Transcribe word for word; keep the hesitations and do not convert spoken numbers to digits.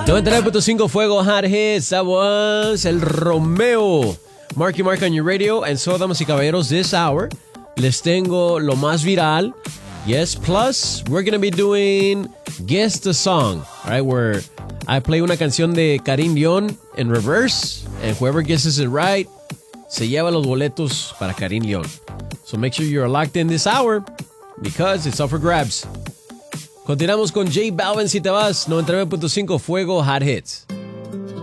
noventa y nueve punto cinco Fuego Hot Hits. That was El Romeo. Marky Mark on your radio. And so, damas y caballeros, this hour les tengo lo más viral. Yes, plus we're going to be doing Guess the Song. All right, where I play una canción de Karim León in reverse. And whoever guesses it right se lleva los boletos para Karim León. So make sure you're locked in this hour because it's up for grabs. Continuamos con J Balvin, Si Te Vas, noventa y nueve punto cinco Fuego Hot Hits.